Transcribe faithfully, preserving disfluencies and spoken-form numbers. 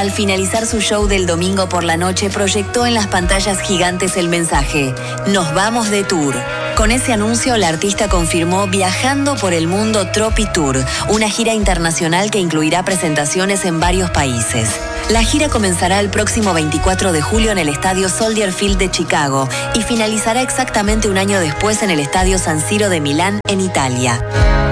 Al finalizar su show del domingo por la noche, proyectó en las pantallas gigantes el mensaje: "Nos vamos de tour". Con ese anuncio, la artista confirmó Viajando por el Mundo Tropi Tour, una gira internacional que incluirá presentaciones en varios países. La gira comenzará el próximo veinticuatro de julio en el estadio Soldier Field de Chicago y finalizará exactamente un año después en el estadio San Siro de Milán, en Italia.